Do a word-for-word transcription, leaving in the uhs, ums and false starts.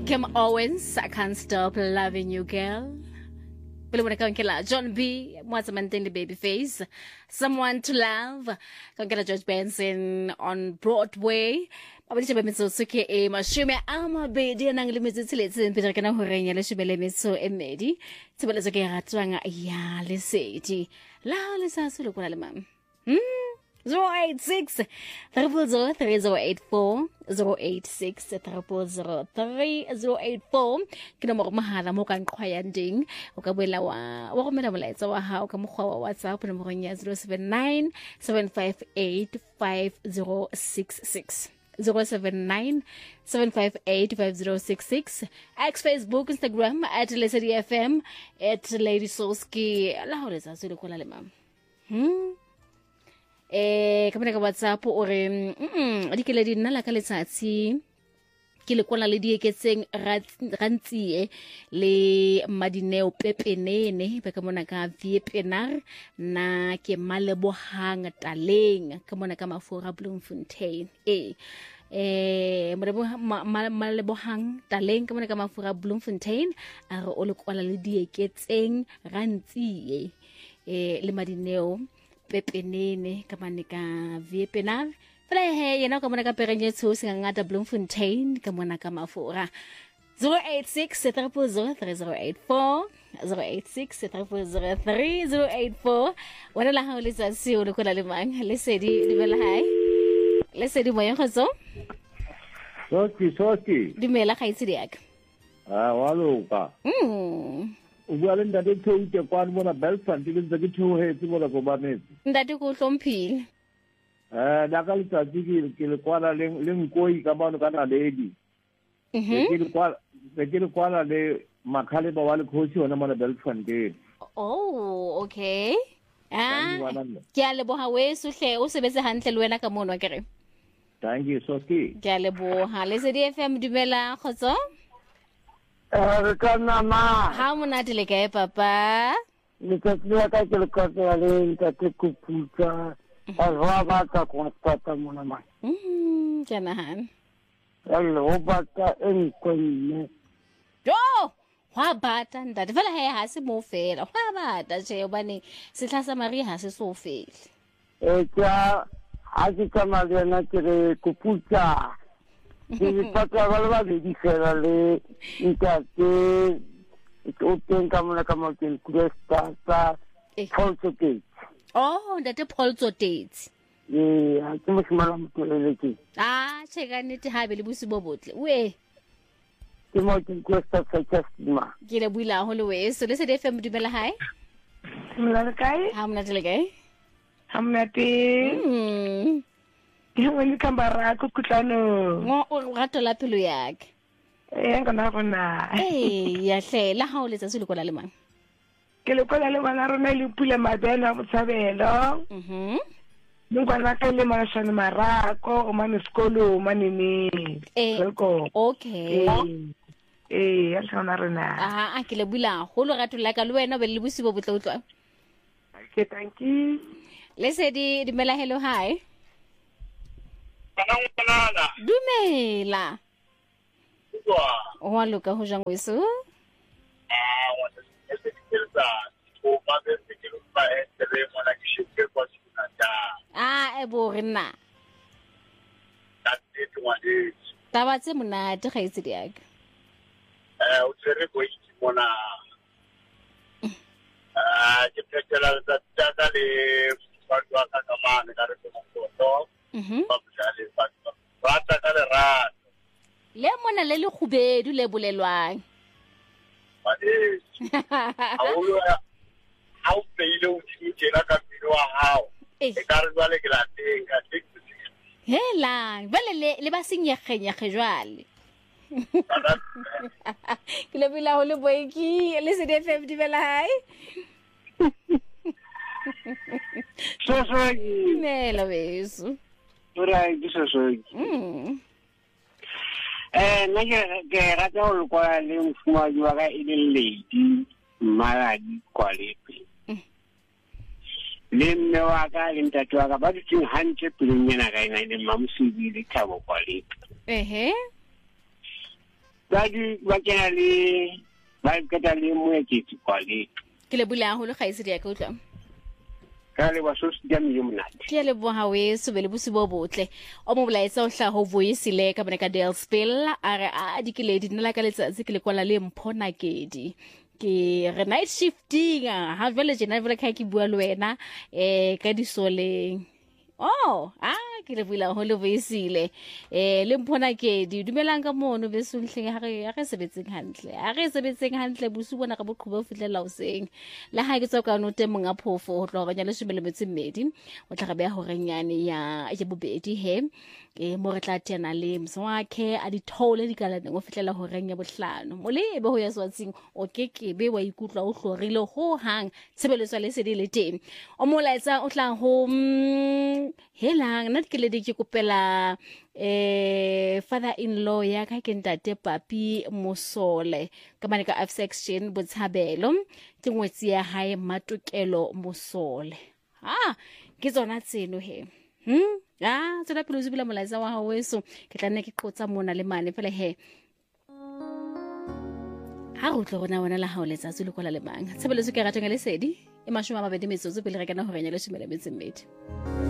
Kim Owens, I Can't Stop Loving You Girl. John B, what's a maintain baby face? Someone to Love. George Benson on Broadway. Pabalisha bemitso ke e mashume ama bedi nang limetse tseletse mpetsa kana ho renya le shibele metso e medi. Tsebelezo ke ratwanga ya lesedi. La le sa se le kona le mam. Hmm zero eight six, triple zero, three zero eight four, zero eight six, triple zero, three zero eight four. Kina mo mahala mo kan qhwaya nding o ka boela wa wa go mela molaetsa wa ha o ka mogwa wa WhatsApp no mo nya zero seven nine, seven five eight, five zero six six. zero seven nine, seven five eight, five zero six six. X Facebook, Instagram at Lesedi F M, at Lady Soski. La ho letsa se le kola le mam. Hmm eh ka bona ka WhatsApp o re mm di ke le di nna la ka letsatsi ke le kwana le di eketseng rantsie le madineo pepenene ba ka mona ka Viepenar na ke malebohang taleng ka mona ka mafura Bloemfontein eh eh malebohang taleng ka mona ka mafura Bloemfontein a re o le kwana le di eketseng rantsie eh le madineo pepenene ka mane ka Viepenar fela he yena ka mona ka perenyetso se ngata Bloemfontein ka mona ka mafura zero eight six, triple zero, three zero eight four, zero eight six, triple zero, three zero eight four. Wala la ha le tsa se o le kona le mang Lesedi di bela hai Lesedi moya khotso Soski soski dimela ga itse diaka ah wa loka mm o bua le ntate Thoute kwana bona Belfast ke ntse ke theohetse bona go banetse ntate go hlomphile eh da ka letsatsi ke ke le kwana le le nkoi ka bana kana lady mhm ke le kwana ke le kwana le makhale ba wale khosi ona mona Belfast ke oh okay ah ke a leboha weso hle o sebetse hantle le wena ka monwa ke re thank you soski ke a leboha Lesedi F M dumela khotso Eh kana ma ha monate le kae papa le tsatsi ka ke le kotla le ntate Kuputsa a va ba ka konstata mona ma mm kana han hello bata en konne yo wa bata ntate fela he ha se mo fela wa bata je bane se tlasa mari ha se so fela eh tja ha ke tsama le na ke re Kuputsa ke pata ba ba di fela le ntate o teng ka mona ka mo ke Krista sa Polso Gate oh ntate Polso Gate eh ha ke mo simala mo le ke ah cheka nete ha be le busi bo botle we ke mo ke Krista sa Chesma ke le buila ho le we so le se de F M dumela hai mla kai ha mna tele kai hamna te mm ke mo ni kambara ko kutlano mo o rato la pelo yake eh ngana gona eh ya hlela ha o letsa se le kola le mang ke le kola le bana rona le pula mabena mo tsabelo mhm ngwana ka le marashana marako o mane skolo mane ni eh okay eh ya tsona rena ah a ke le bula go lo rato la ka le wena be le busi bo botla utlwa ke thank you Lesedi dimela hello hi Banana dumela Wa wa loka ho jang weso ah wa se se tsa o ba se ke lo ba e tele mona ke shike kwa sina ta ah e bo rena ta te twa di taba tse monate ga itse diaka eh o tsere go itse mona ah ke phetela tsa tsa le ba twa ka ka mane ka re mo to mhm ba bjale ba ba ta ka le ra le mona le le khubedu le bolelwang ba e a o ya a o peile o tshitela ka pelo wa hao e ka re jwale ke la teng ka teng hela bale le le ba senyegenya gejwale ke le bila ho le boeki le se de F M di bela hai so so mela beso ora ke so so mm eh na ke rata ho kwa le mfuma wa ka ile lady maladi kwa lepe le mme wa ka le ntate wa ka ba di tseng hantle peleng yena ka ina le mamsidi le thabo kwa lepe ehe Tadi bakena le ba keta le moeketsi kwa le. Ke le bula holo khaisedi ya ka utlwa. Ka le ba so sia mi yomnati. Ke le bo hawe so be le busibo botle. O mo bolaetsa o hla ho voice le ka bona ka Dale Spill a re a dikeledi nna la ka letsatsi ke le kwala le mphona kedi. Ke re night shifting ha vele jena vele ka ke bua le wena eh ka disoleng. Oh, ah, ke re bula ho le voisile. Eh le mphona ke di dumelang ka mono be sunhleng ha re ha re sebetseng hantle. Ha re sebetseng hantle busu bona ka boqhuba o fitlela useng. La ha ke tswa ka no teng monga phofo ho tlo ganya le shebele metse mmedi. O tla ga be ho renyane ya e bobedi he. E mo re tla tena le mswakhe a di thole di kala ngo fitlela ho renya bohlano. Molebe ho ya swatsing o kekebe wa ikutlwa o hlorile ho hang tshebeletso le sedi le teng. O molaetsa o tla ho helang nna ke le di ke kopela eh father in law ya ka ke ntate papi Mosole ka mane ka F section Botshabelo ke ngwetsi ya hae Matukelo Mosole. Ah ke tsona tseno he hm ah tsela pelo zibila molaetsa wa hawe so ke tla nne ke qotsa mona le mane fela he ha go tlo rona wena la ha o letsa tse le kola le mang tshebeletso ke ratong le sedi e mashome a mabedi metsotso pele re kana ho renya le shimela metse mmedi.